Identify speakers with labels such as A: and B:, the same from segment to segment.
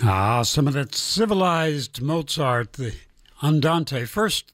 A: Some of that civilized Mozart, the Andante, first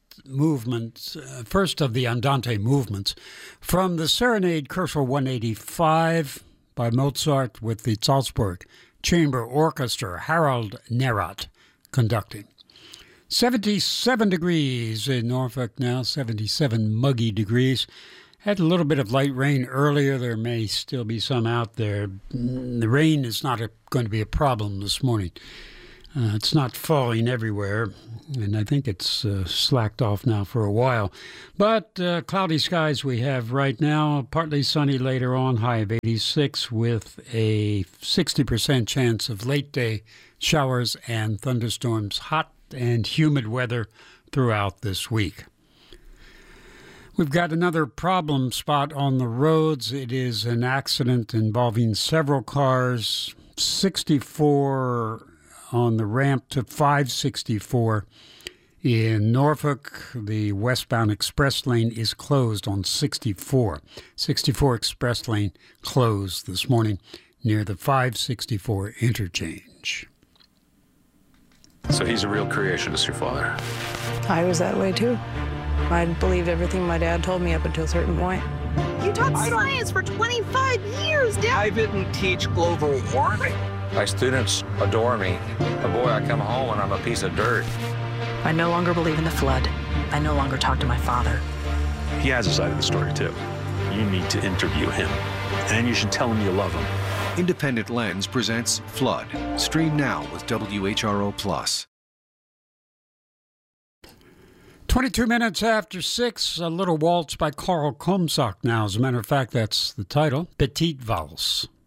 A: of the Andante movements, from the Serenade Koszul 185 by Mozart with the Salzburg Chamber Orchestra, Harold Nerat conducting. 77 degrees in Norfolk now, 77 muggy degrees. Had a little bit of light rain earlier. There may still be some out there. The rain is not going to be a problem this morning. It's not falling everywhere, and I think it's slacked off now for a while. But cloudy skies we have right now, partly sunny later on, high of 86 with a 60% chance of late-day showers and thunderstorms, hot and humid weather throughout this week. We've got another problem spot on the roads. It is an accident involving several cars, 64 on the ramp to 564 in Norfolk. The westbound express lane is closed on 64. 64 express lane closed this morning near the 564 interchange.
B: So he's a real creationist, your father?
C: I was that way too. I believed everything my dad told me up until a certain point.
D: You taught science for 25 years, Dad.
E: I didn't teach global warming.
B: My students adore me. But boy, I come home and I'm a piece of dirt.
F: I no longer believe in the flood. I no longer talk to my father.
G: He has a side of the story, too. You need to interview him. And you should tell him you love him.
H: Independent Lens presents Flood. Stream now with WHRO+.
A: 22 minutes after 6, a little waltz by Carl Komsak now. As a matter of fact, that's the title, Petite Valse.